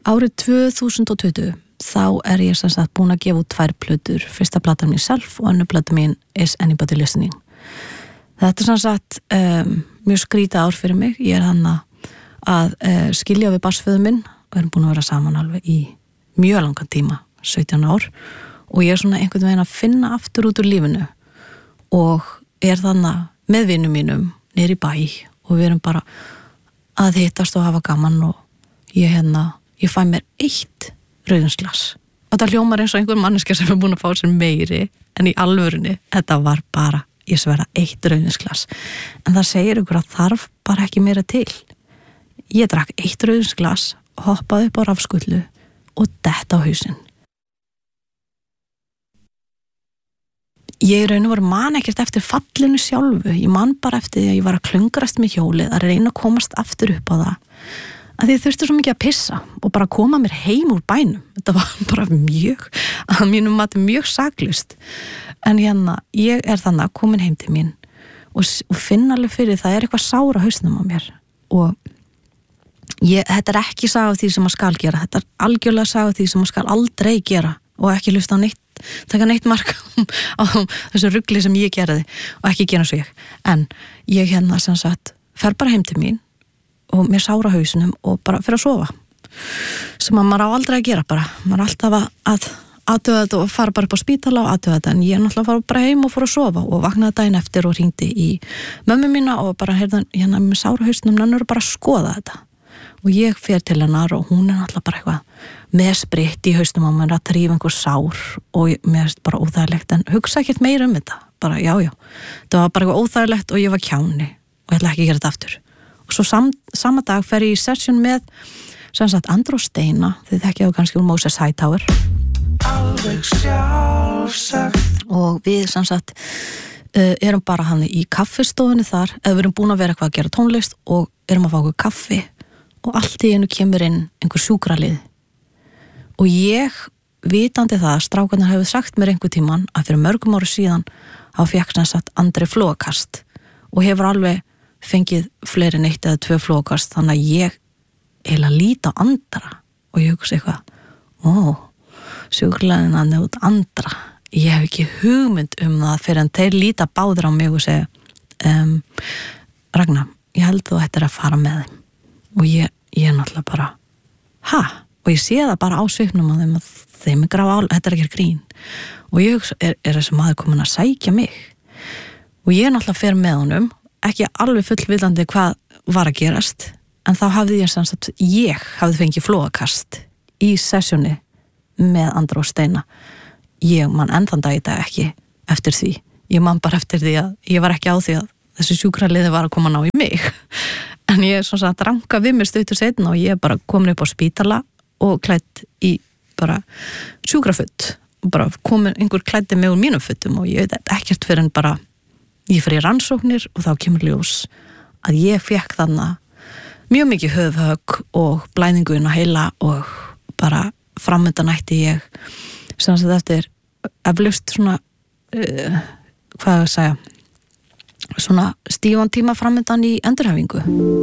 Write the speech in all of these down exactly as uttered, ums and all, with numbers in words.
árið tvö þúsund og tuttugu þá er ég sem sagt búin að gefa út tvær plötur, fyrsta platan mín Self og önnur plata mín Is Anybody Listening. Þetta er sem sagt um, mjög skrítið ár fyrir mig. Ég er þannig að uh, skilja við barsföðu minn og erum búin að vera saman alveg í mjög langan tíma, sautján ár, og ég er svona einhvern veginn að finna aftur út úr lífinu og er þannig með vinum mínum niður í bæ og við erum bara að hittast og hafa gaman og ég hérna, ég fæ mér eitt rauðinsglas. Og það hljómar eins og einhver manneskja sem er búin að fá sér meiri en í alvörunni, þetta var bara, ég sverða, eitt rauðinsglas. En það segir ykkur að þarf bara ekki meira til. Ég drakk eitt rauðinsglas, hoppaði upp á rafskullu og detta á hausinn. Ég raun og var man ekkert eftir fallinu sjálfu, ég man bara eftir því að ég var að klöngrast með hjólið, að reyna að komast aftur upp á það, að ég þurfti svo mikið að pissa og bara koma mér heim úr bænum. Þetta var bara mjög, að mínum mati mjög saklaust, en hérna, ég er þannig komin heim til mín og, og finn alveg fyrir það er eitthvað sára hausnum á mér og ég, þetta er ekki saga af því sem maður skal gera, þetta er algjörlega saga af því sem maður skal aldrei gera og ekki hlusta á neitt, taka neitt mark á þessu rugli sem ég gerði og ekki gera svo ég. En ég hérna sem sagt fer bara heim til mín og mér sára hausinum og bara fyrir að sofa. Sem að maður á aldrei að gera bara. Maður er alltaf að, að aðtöða þetta og fara bara upp á spítala og aðtöða þetta, en ég náttúrulega fara bara heim og fór að sofa og vaknaði daginn eftir og hringdi í mömmu mína og bara heyrðan hérna með sára hausinum, hann eru bara að skoða þetta. Og ég fer til hennar og hún er náttúrulega bara eitthvað með spritt í hausnum á mér að trífa einhver sár og mér er bara óþægilegt, en hugsa ekkert meira um þetta, bara já já þetta var bara eitthvað óþægilegt og ég var kjáni og ég ætla ekki að gera þetta aftur. Og svo sam, sama dag fer ég í session með sem sagt Andró Steina, þið þekkja þú kannski úr Moses Hightower og við sem sagt uh, erum bara hann í kaffistofunni þar, eða við erum búin að vera eitthvað að gera tónlist og erum að fá okkur kaffi og allt í einu kemur inn einhver sjúkralið og ég, vitandi það, strákarnir hefur sagt mér einhver tíman að fyrir mörgum ára síðan þá fékk sem sagt Andri flóakast og hefur alveg fengið fleiri neitt eða tvö flóakast, þannig að ég heila líta á Andra og ég hugsa eitthvað, ó, sjúkraliðin að njóta Andra, ég hef ekki hugmynd um það fyrir en þeir líta báður á mig og segja um, Ragnar, ég held þú ættir að fara með þeim og ég, ég er náttúrulega bara ha, og ég sé það bara á svipnum á þeim að þeim er grá ál, þetta er ekki grín og ég hugsa, er, er þessi maður komin að sækja mig og ég náttúrulega fer með honum, ekki alveg fullvitandi hvað var að gerast, en þá hafði ég sem sagt, ég hafði fengið flóakast í sessjóni með Andró Steina. Ég man ennþann dag í dag ekki eftir því, ég man bara eftir því að ég var ekki á því að þessi sjúkraliði var að koma ná í mig en ég er svona að ranka við mér stuttur seinna og ég er bara komin upp á spítala og klætt í bara sjúkrafutt og bara komin einhver klæddi mig úr mínum futtum og ég veit ekkert fyrir en bara ég fyrir rannsóknir og þá kemur ljós að ég fekk þannig mjög mikið höfhögg og blæðingu inn á heila og bara framöndan ætti ég sem að þetta eftir eflaust svona uh, hvað að segja svona stífan tíma framöndan í endurhæfingu.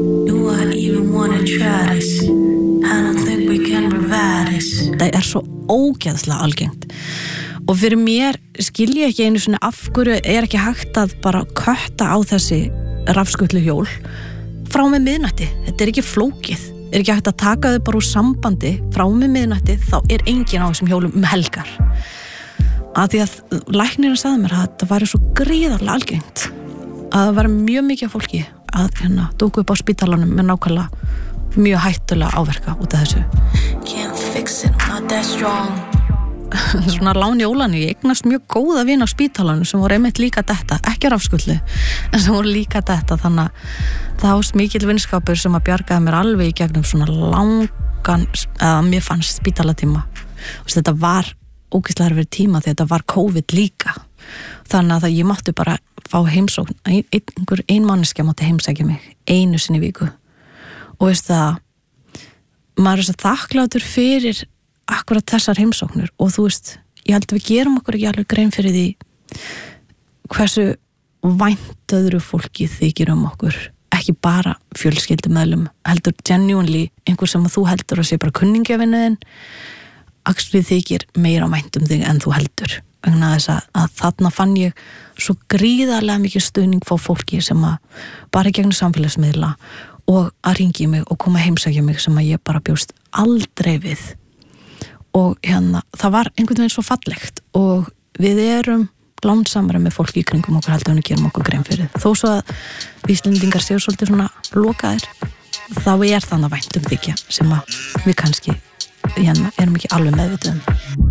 Það er svo ógeðslega algengt og fyrir mér skil ég ekki einu svona af hverju er ekki hægt að bara kötta á þessi rafskutlu hjól frá með miðnætti, þetta er ekki flókið, er ekki hægt að taka þau bara úr sambandi frá með miðnætti, þá er engin á þessum hjólum um helgar að því að læknirinn sagði mér að þetta væri svo gríðarlega algengt að það var mjög mikið fólki að hérna dúku upp á spítalanum með nákvæmlega mjög hættulega áverka út af þessu. Can't fix it, not that strong. Svona láni ólani, ég eignast mjög góða vin á spítalanum sem voru einmitt líka detta, ekki rafskullu, en sem voru líka detta, þannig að það ást mikill vinskapur sem að bjargaði mér alveg í gegnum svona langan, eða mér fannst spítalatíma. Og þetta var ógeðslega erfiður tíma því þetta var COVID líka. Þannig að ég mátti bara fá heimsókn, ein, einhver ein manneskja mátti heimsækja mig einu sinni í viku og veist það maður er svo þakklátur fyrir akkurat þessar heimsóknir og þú veist, ég held að við gerum okkur ekki alveg grein fyrir því hversu vænt öðru fólki þykir um okkur, ekki bara fjölskyldumeðlum, heldur genuinely einhver sem þú heldur að sé bara kunningjavinnuðin, actually þykir meira vænt um þig en þú heldur. Vegna þess að, að þarna fann ég svo gríðarlega mikið stuðning frá fólki sem að bara í gegnum samfélagsmiðla og að ringi mig og koma að heimsækja mig sem að ég bara bjóst aldrei við. Og hérna, það var einhvern veginn svo fallegt og við erum lánsamara með fólki í kringum okkur heldur en við gerum okkur grein fyrir. Þó svo að Íslendingar séu svolítið svona lokaðir, þá er þannig væntum þykja sem að við kannski hérna erum ekki alveg meðvituð um.